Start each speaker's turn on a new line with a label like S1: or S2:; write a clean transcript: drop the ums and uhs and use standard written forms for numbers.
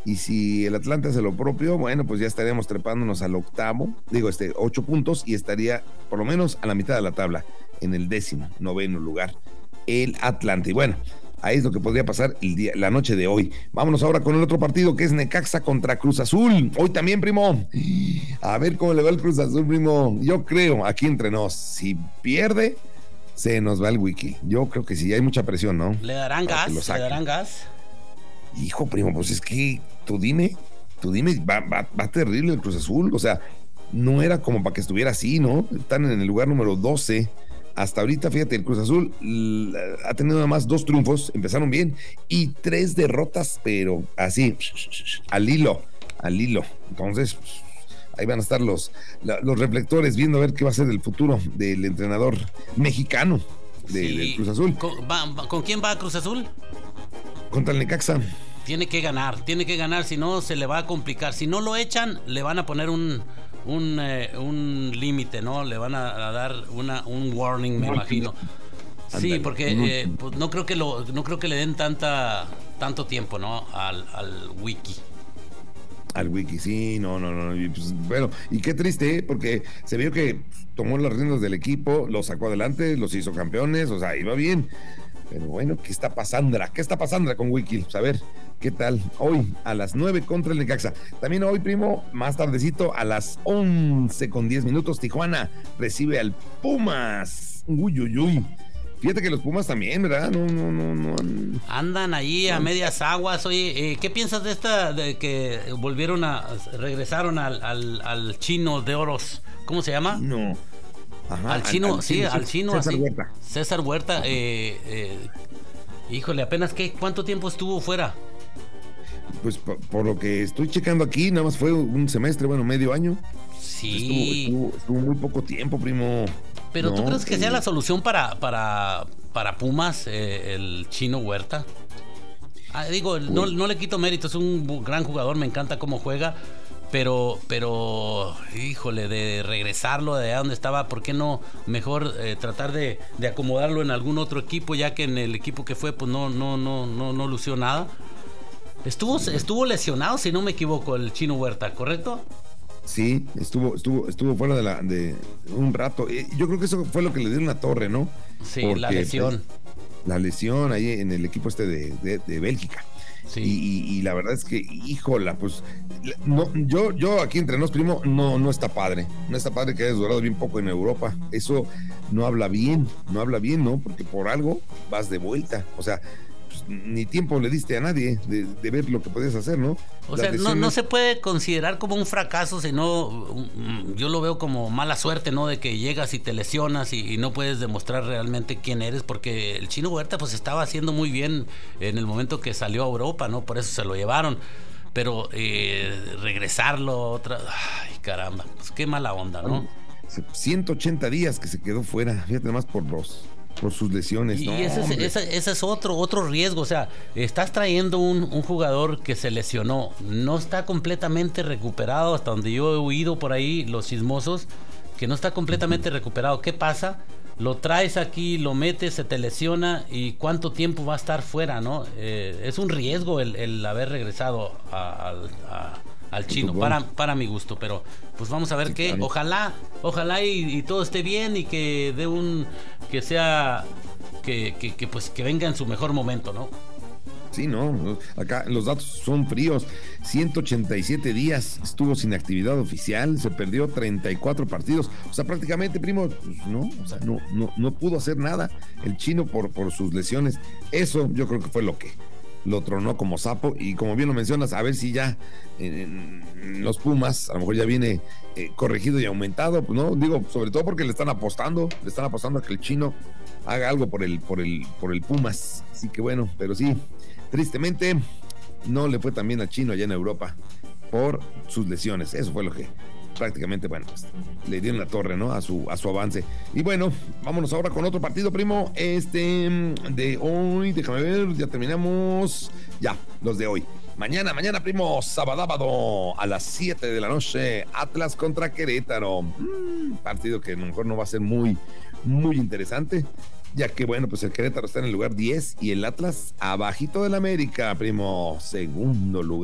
S1: Y si el Atlante hace lo propio, bueno, pues ya estaríamos trepándonos al octavo, 8 puntos, y estaría por lo menos a la mitad de la tabla, en el 19º lugar, el Atlante. Y bueno, ahí es lo que podría pasar la noche de hoy. Vámonos ahora con el otro partido, que es Necaxa contra Cruz Azul. Hoy también, primo. A ver cómo le va el Cruz Azul, primo. Yo creo, aquí entre nos, si pierde, se nos va el wiki. Yo creo que sí, hay mucha presión, ¿no?
S2: ¿Le darán gas? ¿Le darán gas?
S1: Hijo, primo, pues es que tú dime, va terrible el Cruz Azul. O sea, no era como para que estuviera así, ¿no? Están en el lugar número 12. Hasta ahorita, fíjate, el Cruz Azul ha tenido nada más 2 triunfos, empezaron bien, y 3 derrotas, pero así, al hilo. Entonces, ahí van a estar los reflectores viendo a ver qué va a ser el futuro del entrenador mexicano del Cruz Azul.
S2: ¿Con quién va Cruz Azul?
S1: Contra el Necaxa.
S2: Tiene que ganar, si no se le va a complicar. Si no lo echan, le van a poner un límite, ¿no? Le van a dar un warning, me imagino. Sí, porque pues no creo que le den tanto tiempo, ¿no? Al wiki.
S1: Al wiki, sí, no. Y pues, bueno, y qué triste, porque se vio que tomó las riendas del equipo, lo sacó adelante, los hizo campeones, o sea, iba bien. Pero bueno, ¿qué está pasando con Wiki? Pues a ver, ¿qué tal? Hoy a las 9 contra el Necaxa. También hoy, primo, más tardecito, a las 11:10, Tijuana recibe al Pumas. Uy. Fíjate que los Pumas también, ¿verdad? No.
S2: Andan ahí a medias aguas. Oye, ¿qué piensas de que regresaron al chino de oros? ¿Cómo se llama?
S1: No. Ajá,
S2: al chino.
S1: César Huerta.
S2: César Huerta. Híjole, apenas ¿cuánto tiempo estuvo fuera?
S1: Pues por lo que estoy checando aquí, nada más fue un semestre, medio año.
S2: Sí.
S1: Estuvo muy poco tiempo, primo.
S2: Pero ¿tú crees que sea la solución para Pumas, el chino Huerta? No le quito mérito, es un gran jugador, me encanta cómo juega. Pero, híjole, de regresarlo de allá donde estaba, ¿por qué no mejor tratar de acomodarlo en algún otro equipo, ya que en el equipo que fue, pues no lució nada? Estuvo lesionado, si no me equivoco, el chino Huerta, ¿correcto?
S1: Sí, estuvo fuera de un rato. Yo creo que eso fue lo que le dio una torre, ¿no?
S2: Sí, porque, la lesión.
S1: La lesión ahí en el equipo de Bélgica. Sí. Y la verdad es que, híjola, pues no, yo aquí entre nos, primo, no está padre. No está padre que hayas durado bien poco en Europa. Eso no habla bien, ¿no? Porque por algo vas de vuelta. O sea, pues, ni tiempo le diste a nadie de ver lo que podías hacer, ¿no?
S2: O sea, no se puede considerar como un fracaso, sino yo lo veo como mala suerte, ¿no? De que llegas y te lesionas y no puedes demostrar realmente quién eres, porque el chino Huerta pues estaba haciendo muy bien en el momento que salió a Europa, ¿no? Por eso se lo llevaron. Pero regresarlo ay, caramba, pues qué mala onda, ¿no?
S1: 180 días que se quedó fuera, fíjate más por sus lesiones.
S2: Y ese es otro riesgo. O sea, estás trayendo un jugador que se lesionó, no está completamente recuperado, hasta donde yo he oído por ahí los chismosos, que no está completamente recuperado. ¿Qué pasa? Lo traes aquí, lo metes, se te lesiona, y ¿cuánto tiempo va a estar fuera, no? Es un riesgo el haber regresado al chino, para mi gusto, pero pues vamos a ver qué. Ojalá y todo esté bien, y que dé que sea que venga en su mejor momento, ¿no?
S1: Sí, no, acá los datos son fríos. 187 días estuvo sin actividad oficial, se perdió 34 partidos. O sea, prácticamente, primo, pues, no, o sea, no pudo hacer nada el chino por sus lesiones. Eso yo creo que fue lo que lo tronó como sapo. Y como bien lo mencionas, a ver si ya los Pumas a lo mejor ya viene corregido y aumentado, pues, no, digo, sobre todo porque le están apostando a que el chino haga algo por el Pumas. Así que bueno, pero sí, tristemente no le fue tan bien al chino allá en Europa por sus lesiones. Eso fue lo que prácticamente, bueno, pues, le dieron la torre, ¿no? A su avance. Y bueno, vámonos ahora con otro partido, primo. De hoy, déjame ver, ya terminamos. Ya, los de hoy. Mañana, primo, sábado a las 7 de la noche, Atlas contra Querétaro. Partido que a lo mejor no va a ser muy, muy interesante, ya que, bueno, pues el Querétaro está en el lugar 10 y el Atlas abajito del América, primo, segundo lugar.